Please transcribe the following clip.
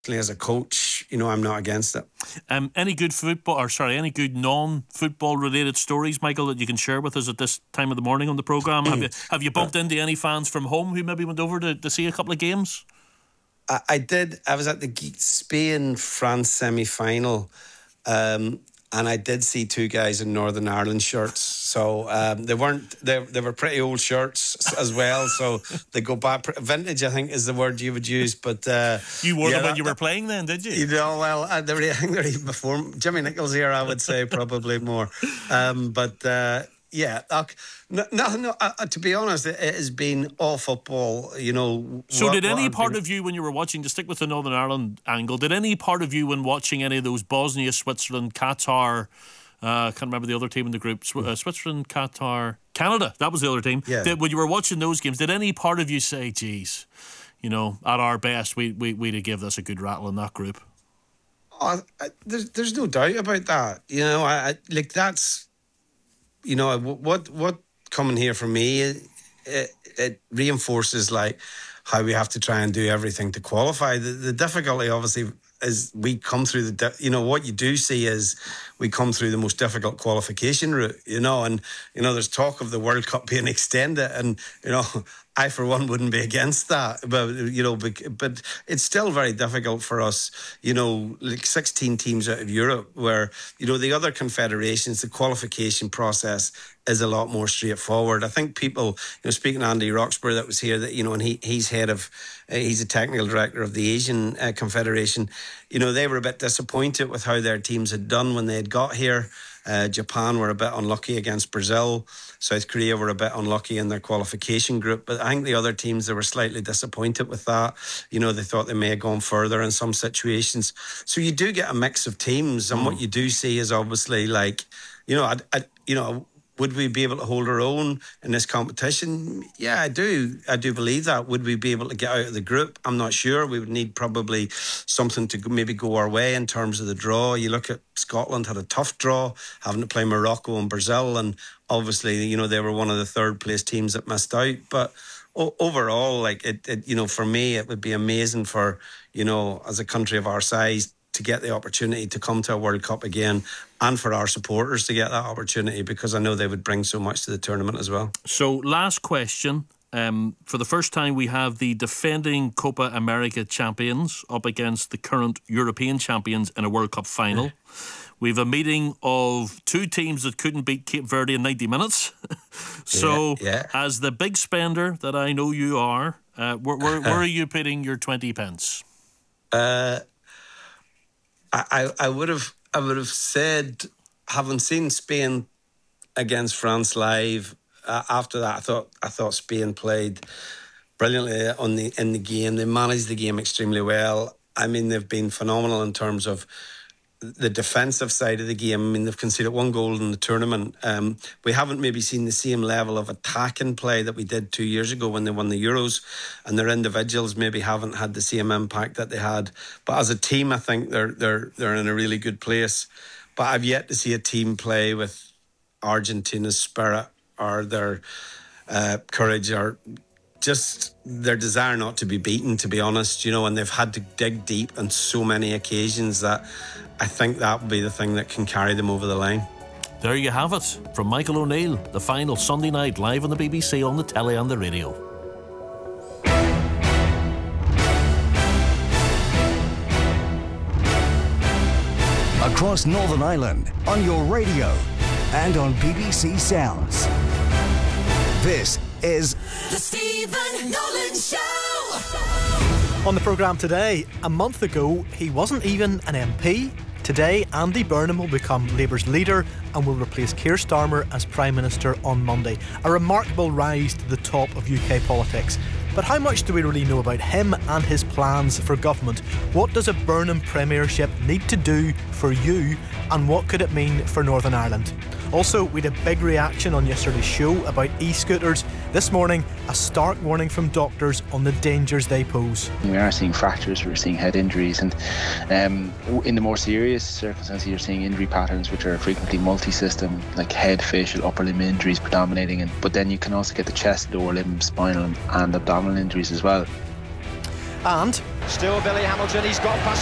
as a coach, I'm not against it. Any good any good non-football related stories, Michael, that you can share with us at this time of the morning on the programme? Have you bumped into any fans from home who maybe went over to see a couple of games? I did. I was at the Spain-France semi-final, and I did see two guys in Northern Ireland shirts. So they were pretty old shirts as well. So they go back. Vintage, I think, is the word you would use. But you wore them when you were playing then, did you? Well, I think they're even before Jimmy Nichols here, I would say, probably more. Yeah, no. To be honest, it has been all football. So, did any part of you, when you were watching, to stick with the Northern Ireland angle, did any part of you, when watching any of those Bosnia, Switzerland, Qatar, I can't remember the other team in the group, Switzerland, Qatar, Canada, that was the other team. Yeah. When you were watching those games, did any part of you say, "Geez, at our best, we'd have give this a good rattle in that group"? There's no doubt about that. That's. What coming here for me, it reinforces how we have to try and do everything to qualify. The difficulty obviously is we come through what you do see is we come through the most difficult qualification route, and there's talk of the World Cup being extended, and I for one wouldn't be against that, but it's still very difficult for us, 16 teams out of Europe, where the other confederations, the qualification process is a lot more straightforward. I think people, speaking to Andy Roxburgh that was here, that and he's a technical director of the Asian Confederation. They were a bit disappointed with how their teams had done when they had got here. Japan were a bit unlucky against Brazil. South Korea were a bit unlucky in their qualification group. But I think the other teams, they were slightly disappointed with that. They thought they may have gone further in some situations. So you do get a mix of teams. And what you do see is obviously would we be able to hold our own in this competition? Yeah, I do. I do believe that. Would we be able to get out of the group? I'm not sure. We would need probably something to maybe go our way in terms of the draw. You look at Scotland had a tough draw, having to play Morocco and Brazil, and obviously, they were one of the third place teams that missed out. But overall, for me, it would be amazing for, as a country of our size, to get the opportunity to come to a World Cup again, and for our supporters to get that opportunity, because I know they would bring so much to the tournament as well. So, last question. For the first time, we have the defending Copa America champions up against the current European champions in a World Cup final. We have a meeting of two teams that couldn't beat Cape Verde in 90 minutes. So, as the big spender that I know you are, where are you putting your 20 pence? I would have said, having seen Spain against France live, after that I thought Spain played brilliantly in the game. They managed the game extremely well. I mean, they've been phenomenal in terms of the defensive side of the game. I mean, they've conceded one goal in the tournament. We haven't maybe seen the same level of attack and play that we did 2 years ago when they won the Euros, and their individuals maybe haven't had the same impact that they had. But as a team, I think they're in a really good place. But I've yet to see a team play with Argentina's spirit or their courage or just their desire not to be beaten, to be honest, and they've had to dig deep on so many occasions that I think that will be the thing that can carry them over the line. There you have it, from Michael O'Neill, the final Sunday night live on the BBC, on the telly and the radio. Across Northern Ireland, on your radio and on BBC Sounds. This is The Stephen Nolan Show. On the programme today, a month ago, he wasn't even an MP. Today, Andy Burnham will become Labour's leader and will replace Keir Starmer as Prime Minister on Monday. A remarkable rise to the top of UK politics. But how much do we really know about him and his plans for government? What does a Burnham premiership need to do for you, and what could it mean for Northern Ireland? Also, we had a big reaction on yesterday's show about e-scooters. This morning, a stark warning from doctors on the dangers they pose. We are seeing fractures, we're seeing head injuries, and in the more serious circumstances, you're seeing injury patterns which are frequently multi-system, like head, facial, upper limb injuries predominating. But then you can also get the chest, lower limb, spinal and abdominal injuries as well. And Still Billy Hamilton, he's got past